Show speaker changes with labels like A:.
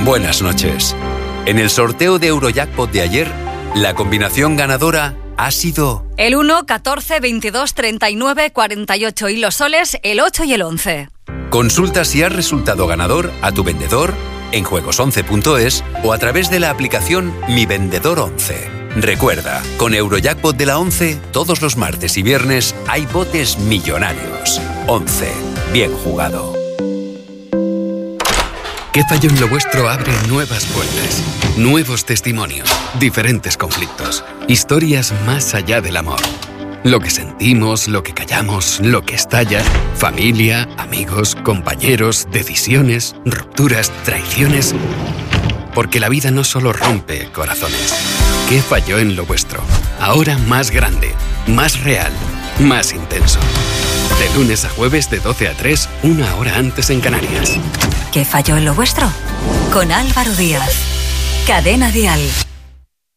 A: Buenas noches. En el sorteo de Eurojackpot de ayer, la combinación ganadora ha sido...
B: El 1, 14, 22, 39, 48 y los soles, el 8 y el 11.
A: Consulta si has resultado ganador a tu vendedor en juegos11.es o a través de la aplicación Mi Vendedor 11. Recuerda, con Eurojackpot de la 11, todos los martes y viernes hay botes millonarios. 11. Bien jugado.
C: ¿Qué falló en lo vuestro? Abre nuevas puertas, nuevos testimonios, diferentes conflictos, historias más allá del amor. Lo que sentimos, lo que callamos, lo que estalla, familia, amigos, compañeros, decisiones, rupturas, traiciones. Porque la vida no solo rompe corazones. ¿Qué falló en lo vuestro? Ahora más grande, más real, más intenso. De lunes a jueves de 12 a 3, una hora antes en Canarias.
B: ¿Qué falló en lo vuestro? Con Álvaro Díaz. Cadena Dial.